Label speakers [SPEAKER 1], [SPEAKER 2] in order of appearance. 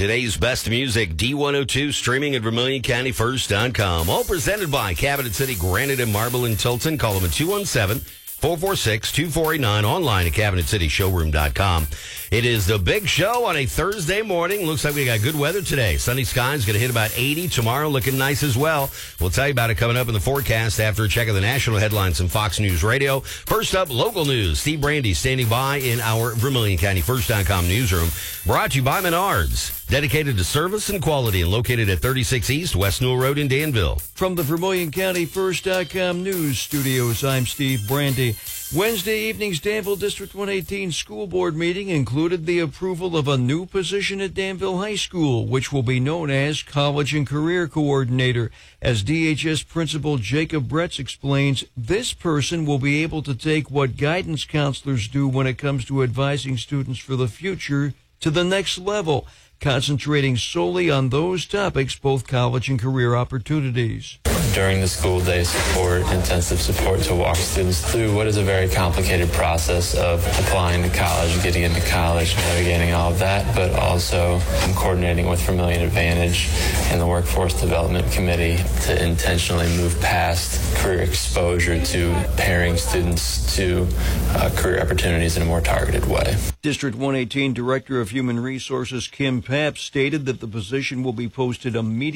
[SPEAKER 1] Today's best music, D102, streaming at VermilionCountyFirst.com. All presented by Cabinet City Granite and Marble in Tilton. Call them at 217-446-2489. Online at CabinetCityShowroom.com. It is the big show on a Thursday morning. Looks like we got good weather today. Sunny skies, going to hit about 80 tomorrow, looking nice as well. We'll tell you about it coming up in the forecast after a check of the national headlines from Fox News Radio. First up, local news. Steve Brandy standing by in our VermilionCountyFirst.com newsroom. Brought to you by Menards, dedicated to service and quality and located at 36 East West Newell Road in Danville.
[SPEAKER 2] From the VermilionCountyFirst.com news studios, I'm Steve Brandy. Wednesday evening's Danville District 118 School Board meeting included the approval of a new position at Danville High School, which will be known as College and Career Coordinator. As DHS Principal Jacob Bretz explains, this person will be able to take what guidance counselors do when it comes to advising students for the future to the next level, concentrating solely on those topics, both college and career opportunities.
[SPEAKER 3] During the school day, support, intensive support to walk students through what is a very complicated process of applying to college, getting into college, navigating all of that, but also coordinating with Vermilion Advantage and the Workforce Development Committee to intentionally move past career exposure to pairing students to career opportunities in a more targeted way.
[SPEAKER 2] District 118 Director of Human Resources Kim Papp stated that the position will be posted immediately